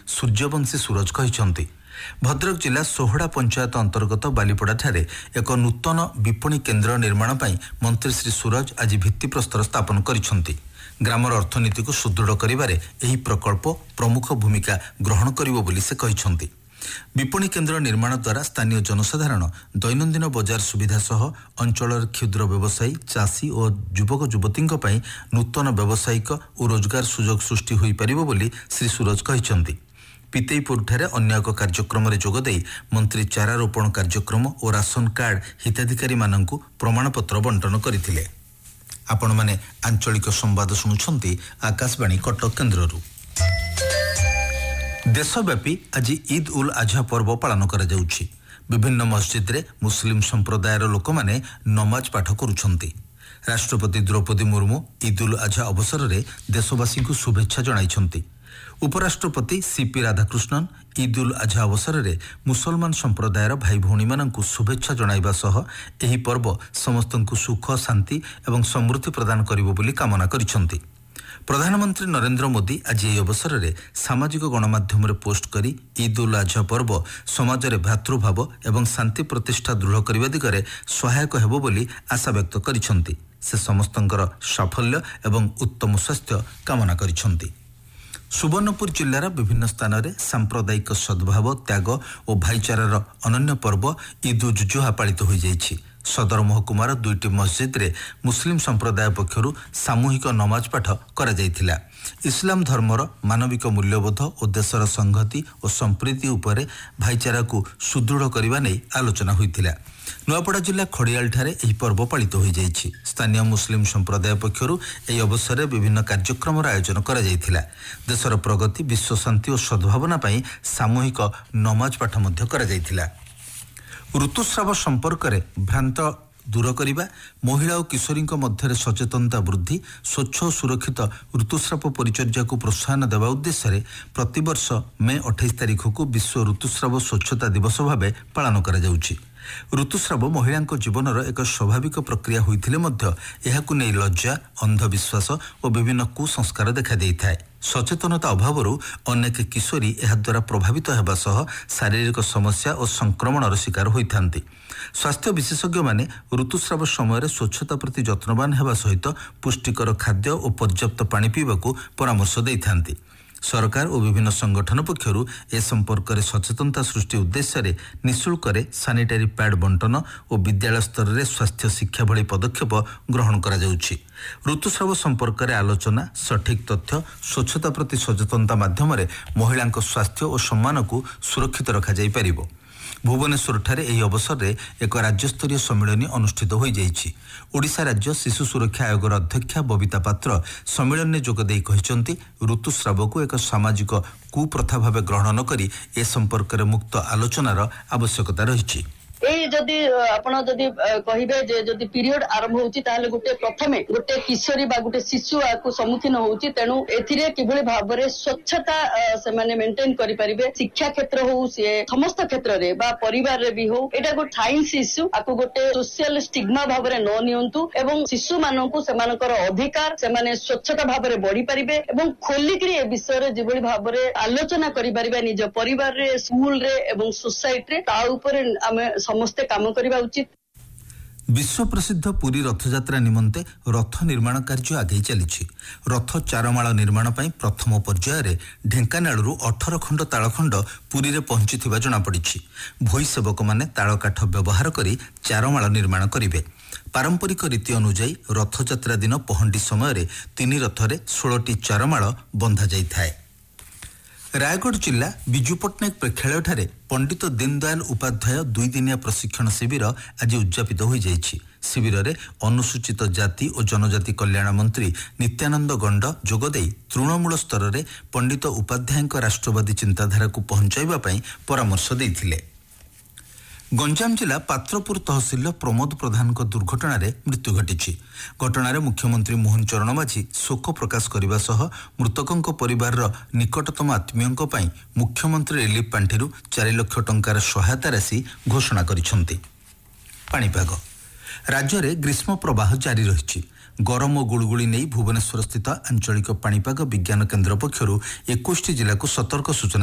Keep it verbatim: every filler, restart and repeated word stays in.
ସୂର୍ଯ୍ୟବଂଶୀ ସୁରଜ କହିଛନ୍ତି। ଭଦ୍ରକ ଜିଲ୍ଲା ସୋହଡ଼ା ପଞ୍ଚାୟତ ଅନ୍ତର୍ଗତ ବାଲିପଡ଼ାଠାରେ ଏକ ନୂତନ ବିପଣୀ କେନ୍ଦ୍ର ନିର୍ମାଣ ପାଇଁ ମନ୍ତ୍ରୀ ଶ୍ରୀ ସୁରଜ ଆଜି ଭିତ୍ତିପ୍ରସ୍ତର ସ୍ଥାପନ କରିଛନ୍ତି। ଗ୍ରାମର ଅର୍ଥନୀତିକୁ ସୁଦୃଢ଼ କରିବାରେ ଏହି ପ୍ରକଳ୍ପ ପ୍ରମୁଖ ଭୂମିକା ଗ୍ରହଣ କରିବ ବୋଲି ସେ କହିଛନ୍ତି। ବିପଣୀ କେନ୍ଦ୍ର ନିର୍ମାଣ ଦ୍ୱାରା ସ୍ଥାନୀୟ ଜନସାଧାରଣ ଦୈନନ୍ଦିନ ବଜାର ସୁବିଧା ସହ ଅଞ୍ଚଳର କ୍ଷୁଦ୍ର ବ୍ୟବସାୟୀ, ଚାଷୀ ଓ ଯୁବକ ଯୁବତୀଙ୍କ ପାଇଁ ନୂତନ ବ୍ୟବସାୟିକ ଓ ରୋଜଗାର ସୁଯୋଗ ସୃଷ୍ଟି ହୋଇପାରିବ ବୋଲି ଶ୍ରୀ ସୁରଜ କହିଛନ୍ତି। ପିତେଇପୁରଠାରେ ଅନ୍ୟ ଏକ କାର୍ଯ୍ୟକ୍ରମରେ ଯୋଗଦେଇ ମନ୍ତ୍ରୀ ଚାରା ରୋପଣ କାର୍ଯ୍ୟକ୍ରମ ଓ ରାସନ କାର୍ଡ ହିତାଧିକାରୀମାନଙ୍କୁ ପ୍ରମାଣପତ୍ର ବଣ୍ଟନ କରିଥିଲେ। ଆପଣମାନେ ଆଞ୍ଚଳିକ ସମ୍ବାଦ ଶୁଣୁଛନ୍ତି ଆକାଶବାଣୀ କଟକ କେନ୍ଦ୍ରରୁ। ଦେଶବ୍ୟାପୀ ଆଜି ଇଦ୍ ଉଲ୍ ଆଝା ପର୍ବ ପାଳନ କରାଯାଉଛି। ବିଭିନ୍ନ ମସଜିଦରେ ମୁସଲିମ ସମ୍ପ୍ରଦାୟର ଲୋକମାନେ ନମାଜ ପାଠ କରୁଛନ୍ତି। ରାଷ୍ଟ୍ରପତି ଦ୍ରୌପଦୀ ମୁର୍ମୁ ଇଦ୍ ଉଲ୍ ଆଝା ଅବସରରେ ଦେଶବାସୀଙ୍କୁ ଶୁଭେଚ୍ଛା ଜଣାଇଛନ୍ତି। ଉପରାଷ୍ଟ୍ରପତି ସିପି ରାଧାକୃଷ୍ଣନ୍ ଇଦ୍ ଉଲ୍ ଆଝା ଅବସରରେ ମୁସଲମାନ ସମ୍ପ୍ରଦାୟର ଭାଇ ଭଉଣୀମାନଙ୍କୁ ଶୁଭେଚ୍ଛା ଜଣାଇବା ସହ ଏହି ପର୍ବ ସମସ୍ତଙ୍କୁ ସୁଖ, ଶାନ୍ତି ଏବଂ ସମୃଦ୍ଧି ପ୍ରଦାନ କରିବ ବୋଲି କାମନା କରିଛନ୍ତି। ପ୍ରଧାନମନ୍ତ୍ରୀ ନରେନ୍ଦ୍ର ମୋଦି ଆଜି ଏହି ଅବସରରେ ସାମାଜିକ ଗଣମାଧ୍ୟମରେ ପୋଷ୍ଟ କରି ଇଦ୍ ଉଲ୍ ଆଝା ପର୍ବ ସମାଜରେ ଭ୍ରାତୃଭାବ ଏବଂ ଶାନ୍ତି ପ୍ରତିଷ୍ଠା ଦୃଢ଼ କରିବା ଦିଗରେ ସହାୟକ ହେବ ବୋଲି ଆଶାବ୍ୟକ୍ତ କରିଛନ୍ତି। ସେ ସମସ୍ତଙ୍କର ସାଫଲ୍ୟ ଏବଂ ଉତ୍ତମ ସ୍ୱାସ୍ଥ୍ୟ କାମନା କରିଛନ୍ତି। ସୁବର୍ଣ୍ଣପୁର ଜିଲ୍ଲାର ବିଭିନ୍ନ ସ୍ଥାନରେ ସାମ୍ପ୍ରଦାୟିକ ସଦ୍ଭାବ, ତ୍ୟାଗ ଓ ଭାଇଚାରାର ଅନନ୍ୟ ପର୍ବ ଇଦ୍ ଉଜ୍ ଜୁହା ପାଳିତ ହୋଇଯାଇଛି। ସଦର ମହକୁମାର ଦୁଇଟି ମସଜିଦରେ ମୁସଲିମ ସମ୍ପ୍ରଦାୟ ପକ୍ଷରୁ ସାମୂହିକ ନମାଜ ପାଠ କରାଯାଇଥିଲା। ଇସଲାମ ଧର୍ମର ମାନବିକ ମୂଲ୍ୟବୋଧ ଓ ଦେଶର ସଂହତି ଓ ସମ୍ପ୍ରୀତି ଉପରେ ଭାଇଚାରାକୁ ସୁଦୃଢ଼ କରିବା ନେଇ ଆଲୋଚନା ହୋଇଥିଲା। ନୂଆପଡ଼ା ଜିଲ୍ଲା ଖଡ଼ିଆଲଠାରେ ଏହି ପର୍ବ ପାଳିତ ହୋଇଯାଇଛି। ସ୍ଥାନୀୟ ମୁସଲିମ ସମ୍ପ୍ରଦାୟ ପକ୍ଷରୁ ଏହି ଅବସରରେ ବିଭିନ୍ନ କାର୍ଯ୍ୟକ୍ରମର ଆୟୋଜନ କରାଯାଇଥିଲା। ଦେଶର ପ୍ରଗତି, ବିଶ୍ୱଶାନ୍ତି ଓ ସଦ୍ଭାବନା ପାଇଁ ସାମୂହିକ ନମାଜ ପାଠ ମଧ୍ୟ କରାଯାଇଥିଲା। ଋତୁସ୍ରାବ ସମ୍ପର୍କରେ ଭ୍ରାନ୍ତ ଦୂର କରିବା, ମହିଳା ଓ କିଶୋରୀଙ୍କ ମଧ୍ୟରେ ସଚେତନତା ବୃଦ୍ଧି, ସ୍ୱଚ୍ଛ ଓ ସୁରକ୍ଷିତ ଋତୁସ୍ରାବ ପରିଚର୍ଯ୍ୟାକୁ ପ୍ରୋତ୍ସାହନ ଦେବା ଉଦ୍ଦେଶ୍ୟରେ ପ୍ରତିବର୍ଷ ମେ ଅଠେଇଶ ତାରିଖକୁ ବିଶ୍ୱ ଋତୁସ୍ରାବ ସ୍ୱଚ୍ଛତା ଦିବସ ଭାବେ ପାଳନ କରାଯାଉଛି। ଋତୁସ୍ରାବ ମହିଳାଙ୍କ ଜୀବନର ଏକ ସ୍ୱାଭାବିକ ପ୍ରକ୍ରିୟା ହୋଇଥିଲେ ମଧ୍ୟ ଏହାକୁ ନେଇ ଲଜ୍ଜା, ଅନ୍ଧବିଶ୍ୱାସ ଓ ବିଭିନ୍ନ କୁସଂସ୍କାର ଦେଖାଦେଇଥାଏ। ସଚେତନତା ଅଭାବରୁ ଅନେକ କିଶୋରୀ ଏହାଦ୍ୱାରା ପ୍ରଭାବିତ ହେବା ସହ ଶାରୀରିକ ସମସ୍ୟା ଓ ସଂକ୍ରମଣର ଶିକାର ହୋଇଥାନ୍ତି। ସ୍ୱାସ୍ଥ୍ୟ ବିଶେଷଜ୍ଞମାନେ ଋତୁସ୍ରାବ ସମୟରେ ସ୍ୱଚ୍ଛତା ପ୍ରତି ଯତ୍ନବାନ ହେବା ସହିତ ପୁଷ୍ଟିକର ଖାଦ୍ୟ ଓ ପର୍ଯ୍ୟାପ୍ତ ପାଣି ପିଇବାକୁ ପରାମର୍ଶ ଦେଇଥାନ୍ତି। ସରକାର ଓ ବିଭିନ୍ନ ସଂଗଠନ ପକ୍ଷରୁ ଏ ସମ୍ପର୍କରେ ସଚେତନତା ସୃଷ୍ଟି ଉଦ୍ଦେଶ୍ୟରେ ନିଃଶୁଳ୍କରେ ସାନିଟାରୀ ପ୍ୟାଡ୍ ବଣ୍ଟନ ଓ ବିଦ୍ୟାଳୟ ସ୍ତରରେ ସ୍ୱାସ୍ଥ୍ୟ ଶିକ୍ଷା ଭଳି ପଦକ୍ଷେପ ଗ୍ରହଣ କରାଯାଉଛି। ଋତୁସ୍ରାବ ସମ୍ପର୍କରେ ଆଲୋଚନା, ସଠିକ୍ ତଥ୍ୟ, ସ୍ୱଚ୍ଛତା ପ୍ରତି ସଚେତନତା ମାଧ୍ୟମରେ ମହିଳାଙ୍କ ସ୍ୱାସ୍ଥ୍ୟ ଓ ସମ୍ମାନକୁ ସୁରକ୍ଷିତ ରଖାଯାଇପାରିବ। ଭୁବନେଶ୍ୱରଠାରେ ଏହି ଅବସରରେ ଏକ ରାଜ୍ୟସ୍ତରୀୟ ସମ୍ମିଳନୀ ଅନୁଷ୍ଠିତ ହୋଇଯାଇଛି। ଓଡ଼ିଶା ରାଜ୍ୟ ଶିଶୁ ସୁରକ୍ଷା ଆୟୋଗର ଅଧ୍ୟକ୍ଷା ବବିତା ପାତ୍ର ସମ୍ମିଳନୀରେ ଯୋଗଦେଇ କହିଛନ୍ତି, ଋତୁସ୍ରାବକୁ ଏକ ସାମାଜିକ କୁପ୍ରଥା ଭାବେ ଗ୍ରହଣ ନ କରି ଏ ସମ୍ପର୍କରେ ମୁକ୍ତ ଆଲୋଚନାର ଆବଶ୍ୟକତା ରହିଛି। ଏଇ ଯଦି ଆପଣ ଯଦି କହିବେ ଯେ ଯଦି ପିରିୟଡ ଆରମ୍ଭ ହଉଛି ତାହେଲେ ଗୋଟେ ପ୍ରଥମେ ଗୋଟେ କିଶୋରୀ ବା ଗୋଟେ ଶିଶୁ ଆକୁ ସମ୍ମୁଖୀନ ହଉଛି। ତେଣୁ ଏଥିରେ କିଭଳି ଭାବରେ ସ୍ୱଚ୍ଛତା ସେମାନେ ମେଣ୍ଟେନ କରିପାରିବେ, ଶିକ୍ଷା କ୍ଷେତ୍ର ହଉ, ସିଏ ସମସ୍ତ କ୍ଷେତ୍ରରେ ବା ପରିବାରରେ ବି ହଉ, ଏଇଟା ଗୋଟେ ସାଇନ୍ସ ଇସ୍ୟୁ, ଆକୁ ଗୋଟେ ସୋସିଆଲ ଷ୍ଟିଗ୍ମା ଭାବରେ ନ ନିଅନ୍ତୁ ଏବଂ ଶିଶୁ ମାନଙ୍କୁ ସେମାନଙ୍କର ଅଧିକାର ସେମାନେ ସ୍ୱଚ୍ଛତା ଭାବରେ ବଢିପାରିବେ ଏବଂ ଖୋଲିକିରି ଏ ବିଷୟରେ ଯେଭଳି ଭାବରେ ଆଲୋଚନା କରିପାରିବା ନିଜ ପରିବାରରେ, ସ୍କୁଲରେ ଏବଂ ସୋସାଇଟିରେ, ତା ଉପରେ ଆମେ ସମସ୍ତେ କାମ କରିବା ଉଚିତ। ବିଶ୍ୱ ପ୍ରସିଦ୍ଧ ପୁରୀ ରଥଯାତ୍ରା ନିମନ୍ତେ ରଥ ନିର୍ମାଣ କାର୍ଯ୍ୟ ଆଗେଇ ଚାଲିଛି। ରଥ ଚାରମାଳ ନିର୍ମାଣ ପାଇଁ ପ୍ରଥମ ପର୍ଯ୍ୟାୟରେ ଢେଙ୍କାନାଳରୁ ଅଠର ଖଣ୍ଡ ତାଳଖଣ୍ଡ ପୁରୀରେ ପହଞ୍ଚିଥିବା ଜଣାପଡ଼ିଛି। ଭୋଇ ସେବକମାନେ ତାଳକାଠ ବ୍ୟବହାର କରି ଚାରମାଳ ନିର୍ମାଣ କରିବେ। ପାରମ୍ପରିକ ରୀତି ଅନୁଯାୟୀ ରଥଯାତ୍ରା ଦିନ ପହଣ୍ଡି ସମୟରେ ତିନି ରଥରେ ଷୋଳଟି ଚାରମାଳ ବନ୍ଧାଯାଇଥାଏ। ରାୟଗଡ଼ ଜିଲ୍ଲା ବିଜୁ ପଟ୍ଟନାୟକ ପ୍ରେକ୍ଷାଳୟଠାରେ ପଣ୍ଡିତ ଦୀନଦୟାଲ ଉପାଧ୍ୟାୟ ଦୁଇଦିନିଆ ପ୍ରଶିକ୍ଷଣ ଶିବିର ଆଜି ଉଦ୍ଯାପିତ ହୋଇଯାଇଛି। ଶିବିରରେ ଅନୁସୂଚିତ ଜାତି ଓ ଜନଜାତି କଲ୍ୟାଣ ମନ୍ତ୍ରୀ ନିତ୍ୟାନନ୍ଦ ଗଣ୍ଡ ଯୋଗଦେଇ ତୃଣମୂଳ ସ୍ତରରେ ପଣ୍ଡିତ ଉପାଧ୍ୟାୟଙ୍କ ରାଷ୍ଟ୍ରବାଦୀ ଚିନ୍ତାଧାରାକୁ ପହଞ୍ଚାଇବା ପାଇଁ ପରାମର୍ଶ ଦେଇଥିଲେ। ଗଞ୍ଜାମ ଜିଲ୍ଲା ପାତ୍ରପୁର ତହସିଲର ପ୍ରମୋଦ ପ୍ରଧାନଙ୍କ ଦୁର୍ଘଟଣାରେ ମୃତ୍ୟୁ ଘଟିଛି। ଘଟଣାରେ ମୁଖ୍ୟମନ୍ତ୍ରୀ ମୋହନ ଚରଣ ମାଝୀ ଶୋକ ପ୍ରକାଶ କରିବା ସହ ମୃତକଙ୍କ ପରିବାରର ନିକଟତମ ଆତ୍ମୀୟଙ୍କ ପାଇଁ ମୁଖ୍ୟମନ୍ତ୍ରୀ ରିଲିଫ୍ ପାଣ୍ଠିରୁ ଚାରି ଲକ୍ଷ ଟଙ୍କାର ସହାୟତା ରାଶି ଘୋଷଣା କରିଛନ୍ତି। ପାଣିପାଗ ରାଜ୍ୟରେ ଗ୍ରୀଷ୍ମ ପ୍ରବାହ ଜାରି ରହିଛି। ଗରମ ଓ ଗୁଳୁଗୁଳି ନେଇ ଭୁବନେଶ୍ୱର ସ୍ଥିତ ଆଞ୍ଚଳିକ ପାଣିପାଗ ବିଜ୍ଞାନ କେନ୍ଦ୍ର ପକ୍ଷରୁ ଏକୋଇଶଟି ଜିଲ୍ଲାକୁ ସତର୍କ ସୂଚନା